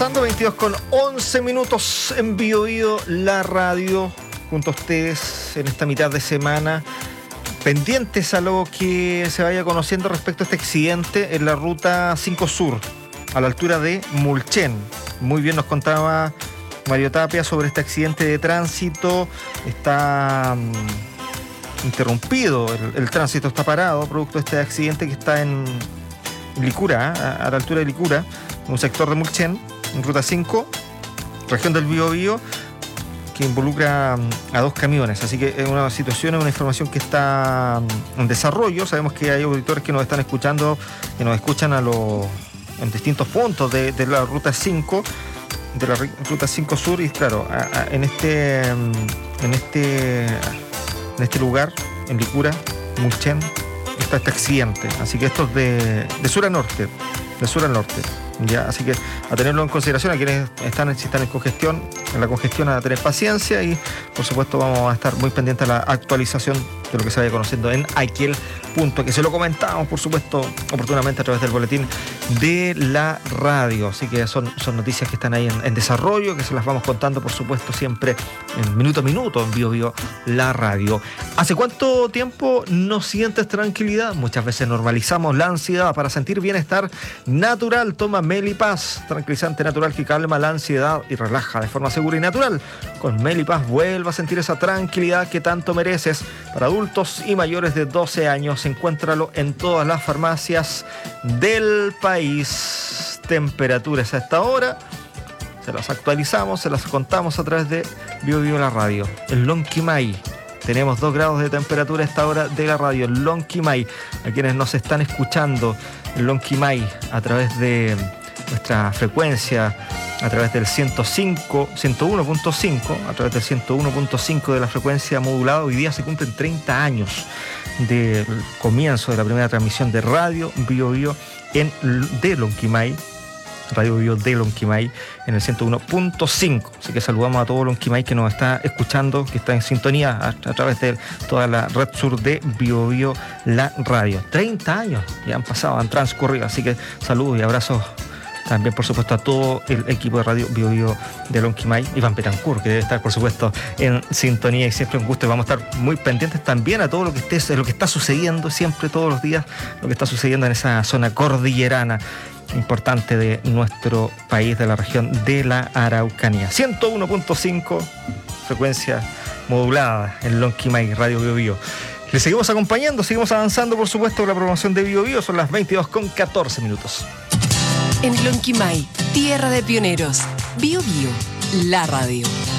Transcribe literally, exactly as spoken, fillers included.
avanzando, veintidós con once minutos en Bio Bio, la radio, junto a ustedes en esta mitad de semana, pendientes a lo que se vaya conociendo respecto a este accidente en la ruta cinco Sur, a la altura de Mulchen. Muy bien nos contaba Mario Tapia sobre este accidente de tránsito. Está um, interrumpido, el, el tránsito está parado, producto de este accidente que está en Licura, ¿eh? a, a la altura de Licura, un sector de Mulchen, en ruta cinco, región del Biobío, que involucra a dos camiones. Así que es una situación, es una información que está en desarrollo. Sabemos que hay auditores que nos están escuchando, que nos escuchan a los, en distintos puntos de, de la ruta cinco, de la ruta cinco Sur, y claro, a, a, en este en este en este lugar, en Licura, Mulchen, está este accidente. Así que esto es de, de sur a norte, de sur a norte. Ya, así que a tenerlo en consideración, a quienes están, si están en congestión, en la congestión, a tener paciencia, y por supuesto vamos a estar muy pendientes de la actualización de lo que se vaya conociendo en aquel punto, que se lo comentábamos por supuesto oportunamente a través del boletín de la radio. Así que son, son noticias que están ahí en, en desarrollo, que se las vamos contando por supuesto siempre en minuto a minuto en Bio Bio, la radio. ¿Hace cuánto tiempo no sientes tranquilidad? Muchas veces normalizamos la ansiedad. Para sentir bienestar natural, toma Melipaz, tranquilizante natural que calma la ansiedad y relaja de forma segura y natural. Con Melipaz vuelva a sentir esa tranquilidad que tanto mereces. Para adultos y mayores de doce años, encuéntralo en todas las farmacias del país. Temperaturas a esta hora, se las actualizamos, se las contamos a través de Bio Bio la radio. En Lonquimay tenemos dos grados de temperatura a esta hora de la radio. En Lonquimay, a quienes nos están escuchando en Lonquimay a través de nuestra frecuencia, a través del ciento cinco, ciento uno punto cinco, a través del ciento uno punto cinco de la frecuencia modulada. Hoy día se cumplen treinta años del comienzo de la primera transmisión de Radio Bio Bio en, de Lonquimay, Radio Bio de Lonquimay, en el ciento uno punto cinco. Así que saludamos a todo Lonquimay que nos está escuchando, que está en sintonía a, a través de toda la red sur de Bio Bio, la radio. treinta años ya han pasado, han transcurrido, así que saludos y abrazos también, por supuesto, a todo el equipo de Radio Bio Bio de Lonquimay. Iván Betancourt, que debe estar, por supuesto, en sintonía, y siempre un gusto. Y vamos a estar muy pendientes también a todo lo que esté, lo que está sucediendo siempre, todos los días, lo que está sucediendo en esa zona cordillerana importante de nuestro país, de la región de la Araucanía. ciento uno punto cinco, frecuencia modulada en Lonquimay, Radio Bio Bio. Le seguimos acompañando, seguimos avanzando, por supuesto, con la programación de Bio Bio. Son las veintidós con catorce minutos. En Lonquimay, tierra de pioneros. Bio Bio, la radio.